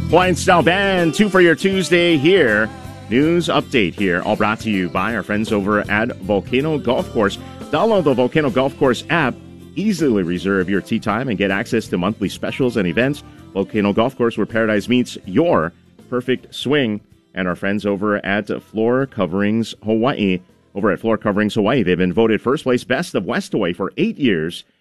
Hawaiian Style Band, 2 for your Tuesday here. News update here, all brought to you by our friends over at Volcano Golf Course. Download the Volcano Golf Course app. Easily reserve your tee time and get access to monthly specials and events. Volcano Golf Course, where paradise meets your perfect swing. And our friends over at Floor Coverings Hawaii. Over at Floor Coverings Hawaii, they've been voted first place best of West Hawaii for 8 years.